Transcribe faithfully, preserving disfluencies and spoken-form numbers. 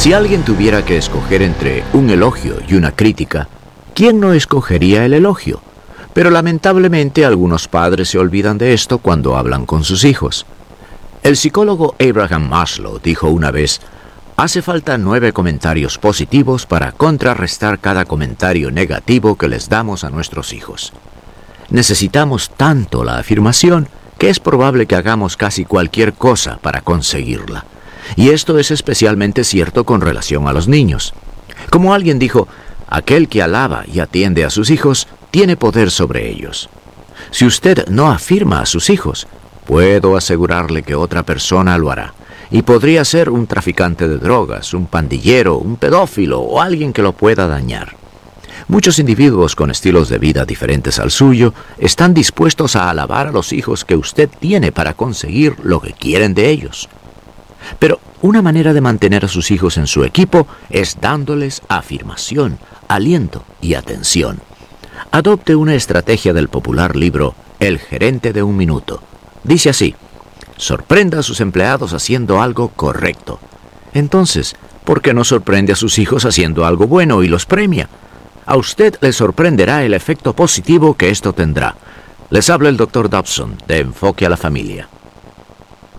Si alguien tuviera que escoger entre un elogio y una crítica, ¿quién no escogería el elogio? Pero lamentablemente algunos padres se olvidan de esto cuando hablan con sus hijos. El psicólogo Abraham Maslow dijo una vez: hace falta nueve comentarios positivos para contrarrestar cada comentario negativo que les damos a nuestros hijos. Necesitamos tanto la afirmación que es probable que hagamos casi cualquier cosa para conseguirla. Y esto es especialmente cierto con relación a los niños. Como alguien dijo, aquel que alaba y atiende a sus hijos tiene poder sobre ellos. Si usted no afirma a sus hijos, puedo asegurarle que otra persona lo hará. Y podría ser un traficante de drogas, un pandillero, un pedófilo o alguien que lo pueda dañar. Muchos individuos con estilos de vida diferentes al suyo están dispuestos a alabar a los hijos que usted tiene para conseguir lo que quieren de ellos. Pero una manera de mantener a sus hijos en su equipo es dándoles afirmación, aliento y atención. Adopte una estrategia del popular libro El gerente de un minuto. Dice así: sorprenda a sus empleados haciendo algo correcto. Entonces, ¿por qué no sorprende a sus hijos haciendo algo bueno y los premia? A usted le sorprenderá el efecto positivo que esto tendrá. Les habla el doctor Dobson, de Enfoque a la Familia.